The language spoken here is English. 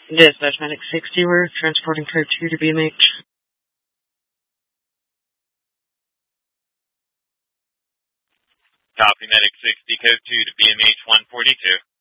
Dispatch Medic 60, we're transporting code 2 to BMH. Copy, Medic 60, code 2 to BMH 142.